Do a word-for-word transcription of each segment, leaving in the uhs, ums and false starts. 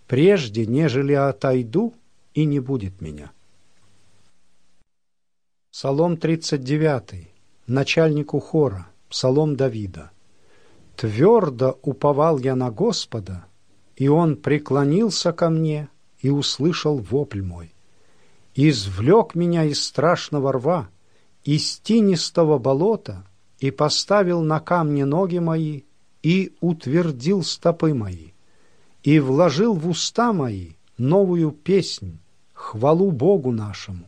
прежде, нежели отойду, и не будет меня». Псалом тридцать девятый. Начальнику хора. Псалом Давида. «Твердо уповал я на Господа, и Он преклонился ко мне и услышал вопль мой. Извлек меня из страшного рва, из тинистого болота, и поставил на камне ноги мои, и утвердил стопы мои, и вложил в уста мои новую песнь, хвалу Богу нашему.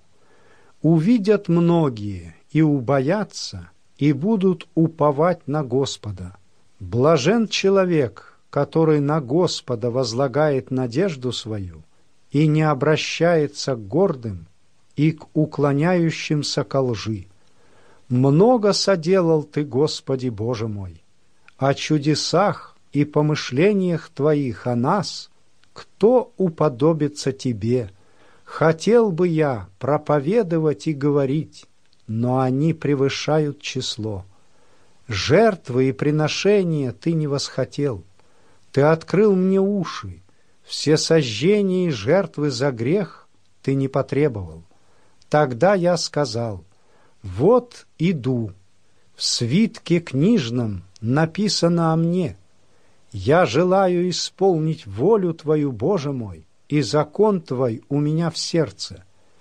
Увидят многие и убоятся, и будут уповать на Господа. Блажен человек, который на Господа возлагает надежду свою и не обращается к гордым и к уклоняющимся ко лжи. Много соделал Ты, Господи Боже мой, о чудесах и помышлениях Твоих о нас. Кто уподобится Тебе? Хотел бы я проповедовать и говорить, но они превышают число. Жертвы и приношения Ты не восхотел. Ты открыл мне уши. Все сожжения и жертвы за грех Ты не потребовал. Тогда я сказал: вот иду. В свитке книжном написано о мне: я желаю исполнить волю Твою, Боже мой, и закон Твой у меня в сердце.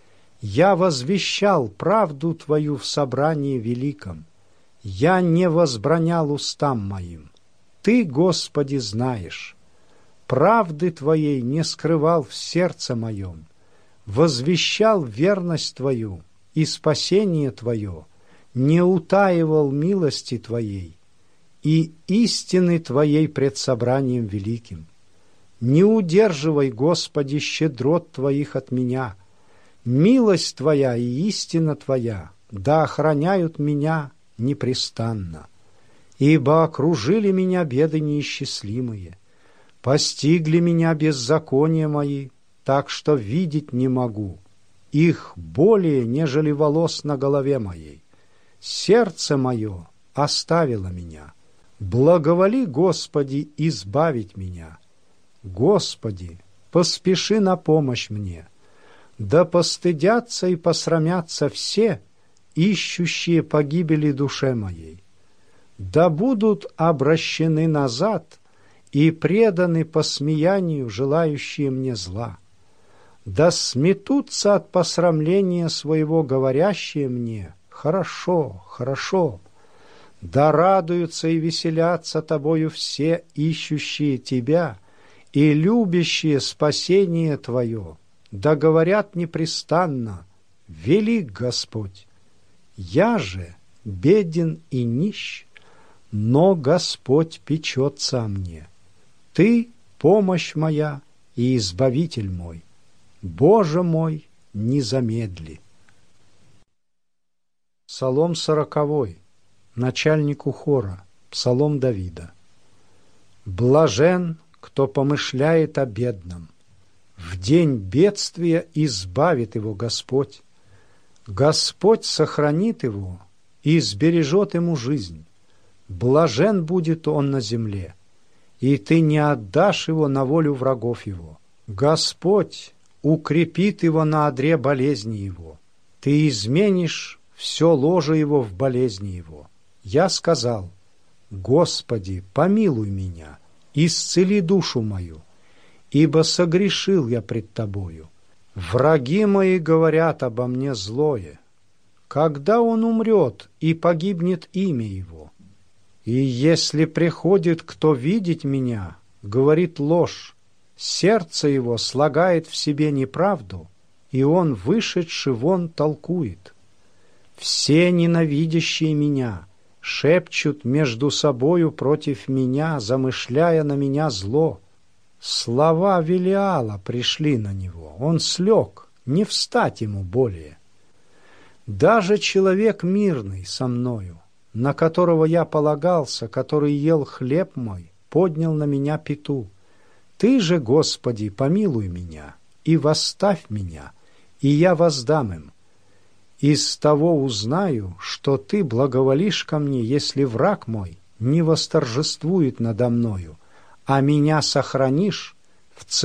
Я возвещал правду Твою в собрании великом. Я не возбранял устам моим. Ты, Господи, знаешь. Правды Твоей не скрывал в сердце моем. Возвещал верность Твою и спасение Твое, не утаивал милости Твоей и истины Твоей пред собранием великим. Не удерживай, Господи, щедрот Твоих от меня. Милость Твоя и истина Твоя да охраняют меня непрестанно. Ибо окружили меня беды неисчислимые, постигли меня беззакония мои, так что видеть не могу. Их более, нежели волос на голове моей. Сердце мое оставило меня. Благоволи, Господи, избавить меня. Господи, поспеши на помощь мне. Да постыдятся и посрамятся все, ищущие погибели душе моей. Да будут обращены назад и преданы посмеянию желающие мне зла. Да сметутся от посрамления своего говорящие мне: хорошо, хорошо. Да радуются и веселятся Тобою все ищущие Тебя и любящие спасение Твое. Да говорят непрестанно: велик Господь. Я же беден и нищ, но Господь печется о мне. Ты — помощь моя и избавитель мой. Боже мой, не замедли. Псалом сороковой. Начальнику хора. Псалом Давида. Блажен, кто помышляет о бедном. В день бедствия избавит его Господь. Господь сохранит его и сбережет ему жизнь. Блажен будет он на земле, и ты не отдашь его на волю врагов его. Господь укрепит его на одре болезни его. Ты изменишь все ложе его в болезни его. Я сказал: Господи, помилуй меня, исцели душу мою, ибо согрешил я пред Тобою. Враги мои говорят обо мне злое. Когда он умрет, и погибнет имя его? И если приходит кто видеть меня, говорит ложь, сердце его слагает в себе неправду, и он, вышедший вон, толкует. Все ненавидящие меня шепчут между собою против меня, замышляя на меня зло. Слова Велиала пришли на него, он слег, не встать ему более. Даже человек мирный со мною, на которого я полагался, который ел хлеб мой, поднял на меня пяту. Ты же, Господи, помилуй меня и восставь меня, и я воздам им. Из того узнаю, что Ты благоволишь ко мне, если враг мой не восторжествует надо мною, а меня сохранишь в